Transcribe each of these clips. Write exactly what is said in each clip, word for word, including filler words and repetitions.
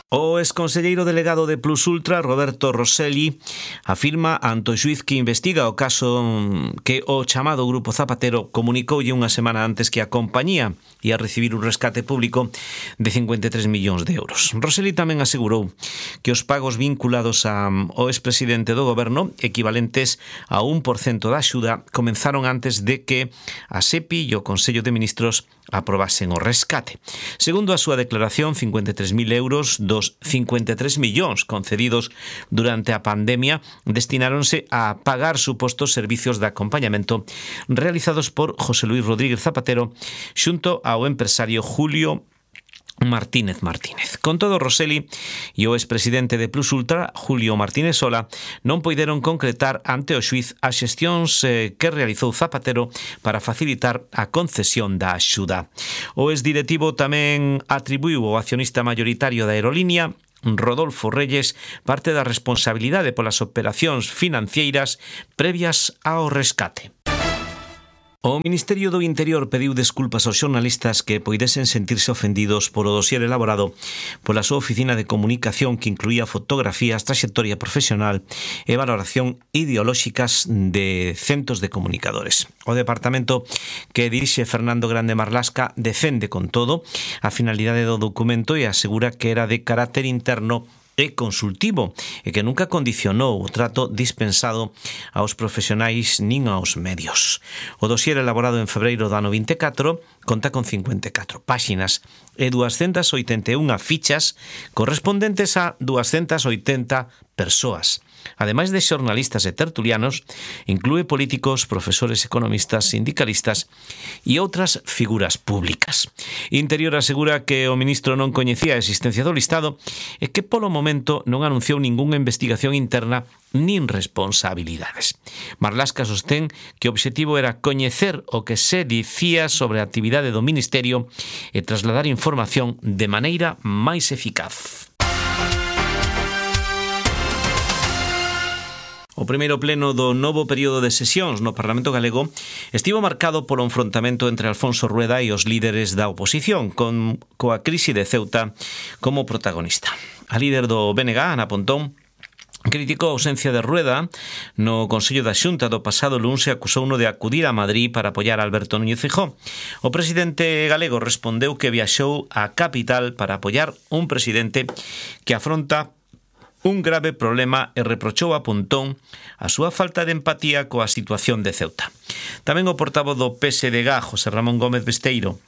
O exconselleiro delegado de Plus Ultra, Roberto Rosselli, afirma ante o xuíz que investiga o caso que o chamado Grupo Zapatero comunicoulle unha semana antes que a compañía ia recibir un rescate público de cincuenta e tres millóns de euros. Rosselli tamén asegurou que os pagos vinculados ao expresidente do goberno, equivalentes a un por cento da axuda, comenzaron antes de que a SEPI e o Consello de Ministros aprobasen o rescate. Segundo a súa declaración, cincuenta e tres mil euros dos cincuenta e tres millóns concedidos durante a pandemia destináronse a pagar supostos servicios de acompañamento realizados por José Luis Rodríguez Zapatero xunto ao empresario Julio Martínez Martínez. Con todo, Rosselli e o expresidente de Plus Ultra, Julio Martínez Sola, non poideron concretar ante o xuíz as xestións eh, que realizou Zapatero para facilitar a concesión da axuda. O exdirectivo tamén atribuiu ao accionista mayoritario da aerolínea, Rodolfo Reyes, parte da responsabilidade polas operacións financeiras previas ao rescate. O Ministerio do Interior pediu desculpas aos xornalistas que poidesen sentirse ofendidos polo dosier elaborado pola súa oficina de comunicación que incluía fotografías, traxectoria profesional e valoración ideolóxicas de centos de comunicadores. O departamento que dirixe Fernando Grande Marlasca defende con todo a finalidade do documento e asegura que era de carácter interno e consultivo e que nunca condicionou o trato dispensado aos profesionais nin aos medios. O dosier elaborado en febreiro do ano vinte e catro conta con cincuenta e catro páxinas e duascentas oitenta e unha fichas correspondentes a duascentas oitenta persoas. Ademais de xornalistas e tertulianos, inclúe políticos, profesores, economistas, sindicalistas e outras figuras públicas. Interior asegura que o ministro non coñecía a existencia do listado e que polo momento non anunciou ningunha investigación interna nin responsabilidades. Marlasca sostén que o obxectivo era coñecer o que se dicía sobre a actividade do Ministerio e trasladar información de maneira máis eficaz. O primeiro pleno do novo período de sesións no Parlamento Galego estivo marcado polo enfrontamento entre Alfonso Rueda e os líderes da oposición, con coa crise de Ceuta como protagonista. A líder do B N G, Ana Pontón, criticou a ausencia de Rueda no Consello da Xunta do pasado luns e acusouno de acudir a Madrid para apoiar a Alberto Núñez Feijóo. O presidente galego respondeu que viaxou á capital para apoiar un presidente que afronta un grave problema e reprochou a Pontón a súa falta de empatía coa situación de Ceuta. Tamén o portavoz do P S D G, José Ramón Gómez Besteiro,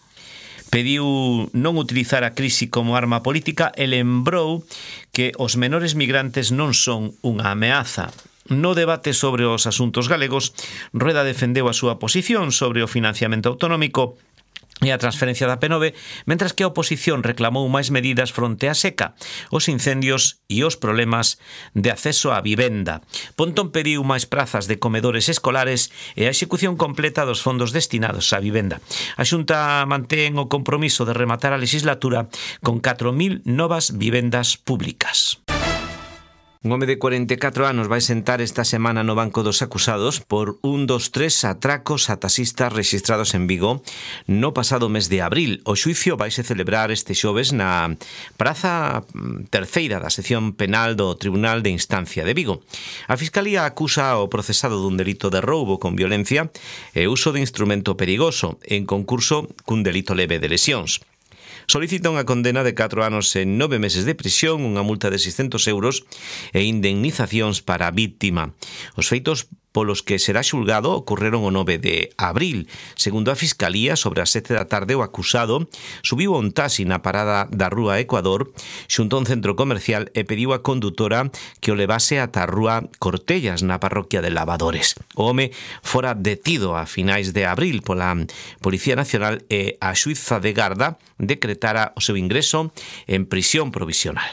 pediu non utilizar a crise como arma política e lembrou que os menores migrantes non son unha ameaza. No debate sobre os asuntos galegos, Rueda defendeu a súa posición sobre o financiamento autonómico e a transferencia da P nove, mentras que a oposición reclamou máis medidas fronte á seca, os incendios e os problemas de acceso á vivenda. Pontón pediu máis prazas de comedores escolares e a execución completa dos fondos destinados á vivenda. A Xunta mantén o compromiso de rematar a legislatura con catro mil novas vivendas públicas. Un home de cuarenta e catro anos vai sentar esta semana no banco dos acusados por un dos tres atracos a taxistas rexistrados en Vigo no pasado mes de abril. O xuicio vaise celebrar este xoves na praza terceira da sección penal do Tribunal de Instancia de Vigo. A Fiscalía acusa ao procesado dun delito de roubo con violencia e uso de instrumento perigoso en concurso cun delito leve de lesións. Solicita unha condena de catro anos e nove meses de prisión, unha multa de seiscentos euros e indemnizacións para a víctima. Os feitos polos que será xulgado ocorreron o nove de abril. Segundo a Fiscalía, sobre as sete da tarde o acusado subiu a un taxi na parada da Rúa Ecuador xunto a un centro comercial e pediu á condutora que o levase ata a Rúa Cortellas na parroquia de Lavadores. O home fora detido a finais de abril pola Policía Nacional e a xuíza de garda decretara o seu ingreso en prisión provisional.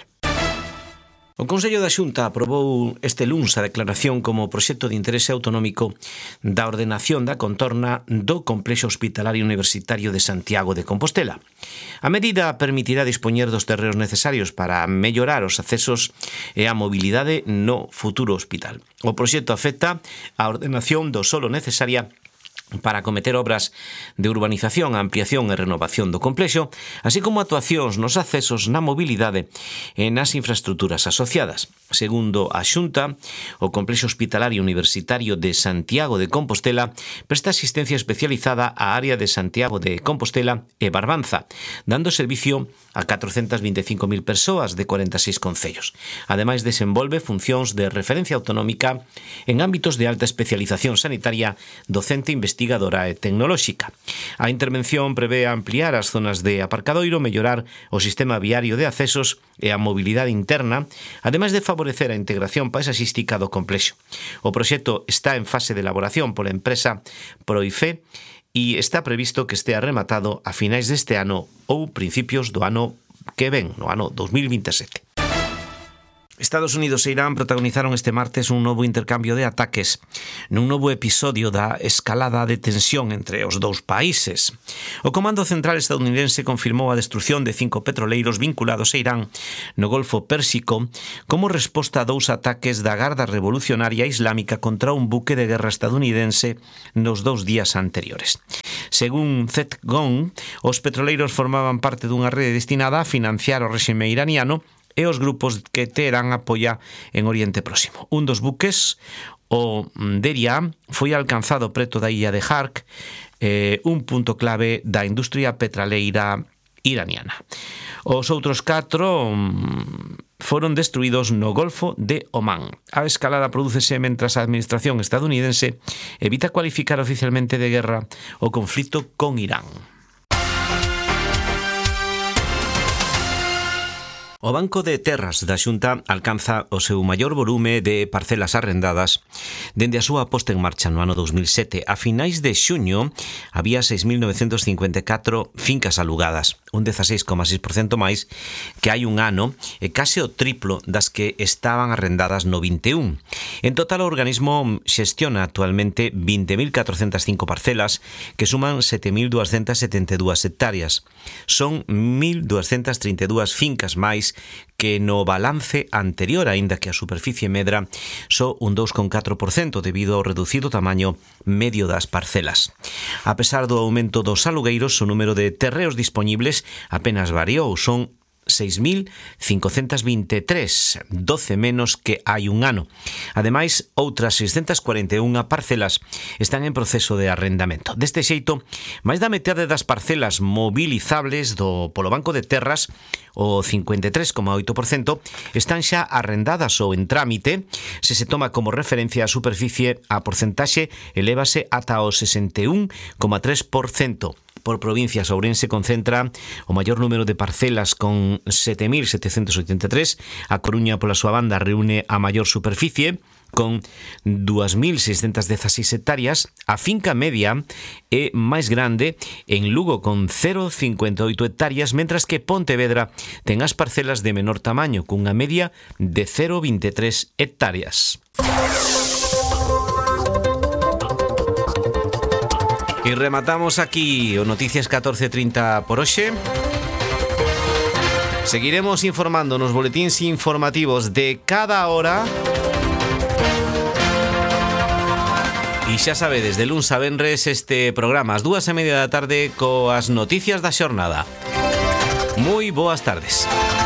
O Consello da Xunta aprobou este luns a declaración como proxecto de interese autonómico da ordenación da contorna do Complexo Hospitalario Universitario de Santiago de Compostela. A medida permitirá dispoñer dos terreos necesarios para mellorar os accesos e a mobilidade no futuro hospital. O proxecto afecta a ordenación do solo necesaria para acometer obras de urbanización, ampliación e renovación do complexo, así como actuacións nos accesos, na mobilidade e nas infraestructuras asociadas. Segundo a Xunta, o Complexo Hospitalario Universitario de Santiago de Compostela presta asistencia especializada á área de Santiago de Compostela e Barbanza, dando servicio a catrocentas vinte e cinco mil persoas de cuarenta e seis concellos. Ademais, desenvolve funcións de referencia autonómica en ámbitos de alta especialización sanitaria, docente, investigadora e tecnolóxica. A intervención prevé ampliar as zonas de aparcadoiro, mellorar o sistema viario de accesos e a mobilidade interna, ademais de favorecer a integración paisaxística do complexo. O proxecto está en fase de elaboración pola empresa Proife e está previsto que estea rematado a finais deste ano ou principios do ano que ven, no ano dos mil vinte e sete. Estados Unidos e Irán protagonizaron este martes un novo intercambio de ataques nun novo episodio da escalada de tensión entre os dous países. O Comando Central estadounidense confirmou a destrucción de cinco petroleiros vinculados a Irán no Golfo Pérsico como resposta a dous ataques da Garda Revolucionaria Islámica contra un buque de guerra estadounidense nos dous días anteriores. Según CENTCOM, os petroleiros formaban parte dunha rede destinada a financiar o réxime iraniano e os grupos que Teherán apoia en Oriente Próximo. Un dos buques, o Deria, foi alcanzado preto da illa de Hark, eh, un punto clave da industria petraleira iraniana. Os outros catro mm, foron destruídos no Golfo de Omán. A escalada prodúcese mentras a administración estadounidense evita cualificar oficialmente de guerra o conflito con Irán. O Banco de Terras da Xunta alcanza o seu maior volume de parcelas arrendadas dende a súa posta en marcha no ano dos mil sete. A finais de xuño había seis mil novecentos cincuenta e catro fincas alugadas, un dezaseis coma seis por cento máis que hai un ano e case o triplo das que estaban arrendadas no vinte e un. En total, o organismo xestiona actualmente vinte mil catrocentas cinco parcelas que suman sete mil duascentas setenta e dúas hectáreas. Son mil duascentas trinta e dúas fincas máis que no balance anterior, aínda que a superficie medra só un dous coma catro por cento debido ao reducido tamaño medio das parcelas. A pesar do aumento dos alugueiros, o número de terreos dispoñibles apenas variou, son seis mil cincocentas vinte e tres, doce menos que hai un ano. Ademais, outras seiscentas cuarenta e unha parcelas están en proceso de arrendamento. Deste xeito, máis da metade das parcelas movilizables do polo Banco de Terras, o cincuenta e tres coma oito por cento, están xa arrendadas ou en trámite. Se se toma como referencia a superficie, a porcentaxe elévase ata o sesenta e un coma tres por cento. Por provincias, Ourense concentra o maior número de parcelas con sete mil setecentos oitenta e tres, a Coruña pola súa banda reúne a maior superficie con dúas mil seiscentas dezaseis hectáreas, a finca media é máis grande en Lugo con cero coma cincuenta e oito hectáreas, mentras que Pontevedra ten as parcelas de menor tamaño cunha media de cero coma vinte e tres hectáreas. E rematamos aquí o Noticias catorce trinta por hoxe. Seguiremos informando nos boletíns informativos de cada hora. E xa sabedes, de luns a venres este programa ás dúas e media da tarde coas noticias da xornada. Moi boas tardes.